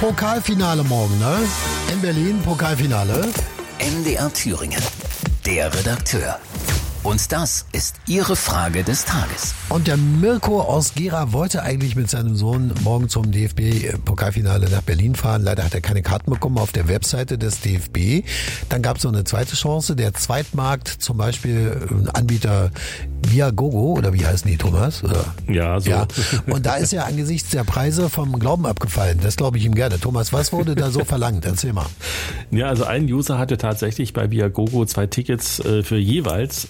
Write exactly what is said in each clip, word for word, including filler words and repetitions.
Pokalfinale morgen, ne? In Berlin, Pokalfinale. M D R Thüringen, der Redakteur. Und das ist Ihre Frage des Tages. Und der Mirko aus Gera wollte eigentlich mit seinem Sohn morgen zum D F B-Pokalfinale nach Berlin fahren. Leider hat er keine Karten bekommen auf der Webseite des D F B. Dann gab es noch eine zweite Chance. Der Zweitmarkt, zum Beispiel Anbieter Viagogo, oder wie heißen die, Thomas? Oder? Ja, so. Ja. Und da ist er angesichts der Preise vom Glauben abgefallen. Das glaube ich ihm gerne. Thomas, was wurde da so verlangt? Erzähl mal. Ja, also ein User hatte tatsächlich bei Viagogo zwei Tickets äh, für jeweils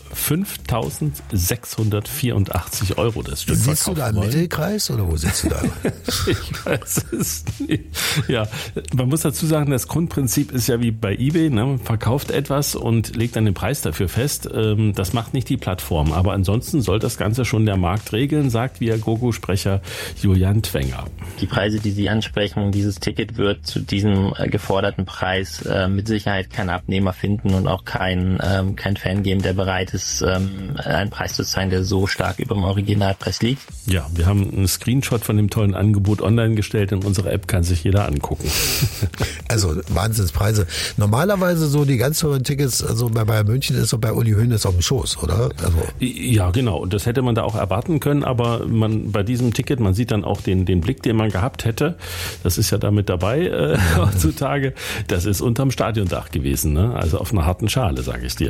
fünftausendsechshundertvierundachtzig Euro das Stück verkauft. Sitzt du da im wollen. Mittelkreis oder wo sitzt du da? Ich weiß es nicht. Ja, man muss dazu sagen, das Grundprinzip ist ja wie bei eBay, ne? Man verkauft etwas und legt dann den Preis dafür fest. Das macht nicht die Plattform, aber ansonsten soll das Ganze schon der Markt regeln, sagt Viagogo-Sprecher Julian Twenger. Die Preise, die Sie ansprechen, dieses Ticket wird zu diesem geforderten Preis äh, mit Sicherheit kein Abnehmer finden und auch kein, ähm, kein Fan geben, der bereit ist, ähm, einen Preis zu zahlen, der so stark über dem Originalpreis liegt. Ja, wir haben einen Screenshot von dem tollen Angebot online gestellt und unsere App kann sich jeder angucken. Also Wahnsinnspreise. Normalerweise so die ganz teuren Tickets, also bei Bayern München ist so bei Uli Hoeneß auf dem Schoß, oder? Also ja, genau. Und das hätte man da auch erwarten können, aber man bei diesem Ticket, man sieht dann auch den, den Blick, den man gehabt hätte. Das ist ja damit dabei äh, heutzutage. Das ist unterm Stadiondach gewesen, ne? Also auf einer harten Schale, sage ich dir.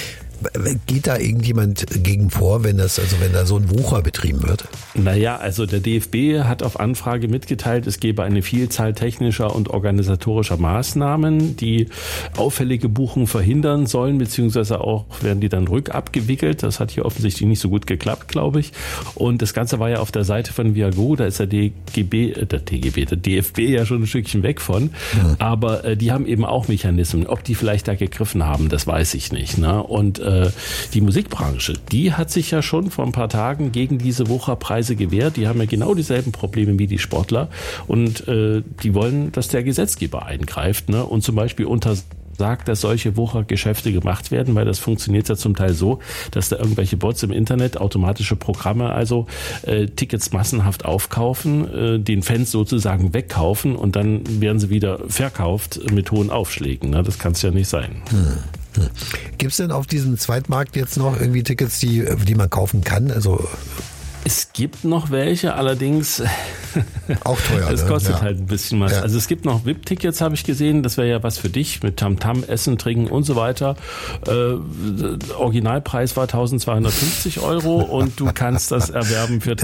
Geht da irgendjemand gegen vor, wenn das, also wenn da so ein Wucher betrieben wird? Naja, also der D F B hat auf Anfrage mitgeteilt, es gebe eine Vielzahl technischer und organisatorischer Maßnahmen, die auffällige Buchungen verhindern sollen, beziehungsweise auch werden die dann rückabgewickelt. Das hat hier offensichtlich nicht so gut geklappt, glaube ich. Und das Ganze war ja auf der Seite von Viagogo, da ist der D G B, äh, der D G B, der D F B ja schon ein Stückchen weg von. Ja. Aber äh, die haben eben auch Mechanismen. Ob die vielleicht da gegriffen haben, das weiß ich nicht, ne? Und äh, die Musikbranche, die hat sich ja schon vor ein paar Tagen gegen diese Wucherpreise gewehrt. Die haben ja genau dieselben Probleme wie die Sportler und äh, die wollen, dass der Gesetzgeber eingreift, ne? Und zum Beispiel untersagt, dass solche Wuchergeschäfte gemacht werden, weil das funktioniert ja zum Teil so, dass da irgendwelche Bots im Internet, automatische Programme, also äh, Tickets massenhaft aufkaufen, äh, den Fans sozusagen wegkaufen und dann werden sie wieder verkauft mit hohen Aufschlägen. Ne? Das kann es ja nicht sein. Hm. Gibt es denn auf diesem Zweitmarkt jetzt noch irgendwie Tickets, die, die man kaufen kann? Also es gibt noch welche, allerdings auch teuer. Es kostet ja. halt ein bisschen was. Ja. Also es gibt noch V I P-Tickets, habe ich gesehen. Das wäre ja was für dich mit Tamtam, Essen, Trinken und so weiter. Äh, Originalpreis war eintausendzweihundertfünfzig Euro und du kannst das erwerben für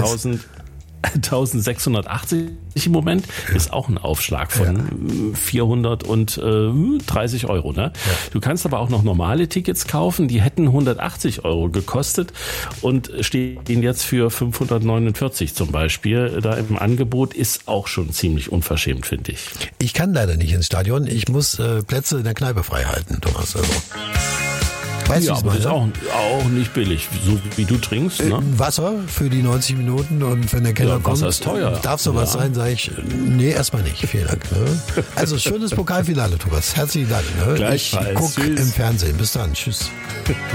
eintausendsechshundertachtzig im Moment. Ist auch ein Aufschlag von ja. vierhundertdreißig Euro. Ne? Ja. Du kannst aber auch noch normale Tickets kaufen, die hätten hundertachtzig Euro gekostet und stehen jetzt für fünfhundertneunundvierzig zum Beispiel. Da im Angebot ist auch schon ziemlich unverschämt, finde ich. Ich kann leider nicht ins Stadion. Ich muss äh, Plätze in der Kneipe frei halten, Thomas. Also. Weißt ja, aber das ist auch, auch nicht billig, so wie du trinkst. Ne? Wasser für die neunzig Minuten und wenn der Keller ja, kommt, Wasser ist teuer. Darf sowas ja. sein, sage ich, nee, erstmal nicht, vielen Dank. Ne? Also schönes Pokalfinale, Thomas, herzlichen Dank. Ne? Ich gucke im Fernsehen, bis dann, tschüss.